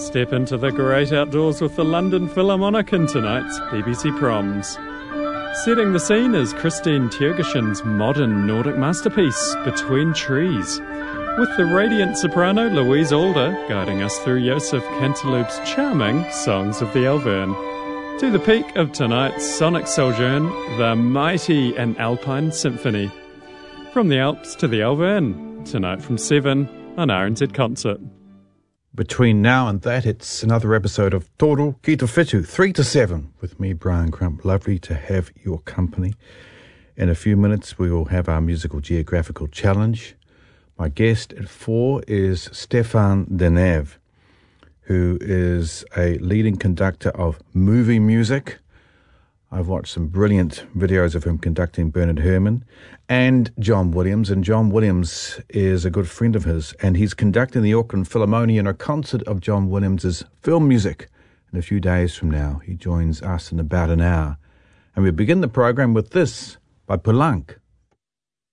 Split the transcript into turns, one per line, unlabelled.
Step into the great outdoors with the London Philharmonic in tonight's BBC Proms. Setting the scene is Christine Tjergeson's modern Nordic masterpiece, Between Trees, with the radiant soprano Louise Alder guiding us through Joseph Canteloup's charming Songs of the Alverne. To the peak of tonight's sonic sojourn, the mighty and Alpine Symphony. From the Alps to the Alverne, tonight from 7 on RNZ Concert.
Between now and that, it's another episode of Toro Ki Te Whitu, 3 to 7, with me, Brian Crump. Lovely to have your company. In a few minutes, we will have our musical geographical challenge. My guest at 4 is Stéphane Denève, who is a leading conductor of movie music. I've watched some brilliant videos of him conducting Bernard Herrmann and John Williams, and John Williams is a good friend of his, and he's conducting the Auckland Philharmonic in a concert of John Williams's film music. In a few days from now, he joins us in about an hour. And we begin the program with this by Poulenc.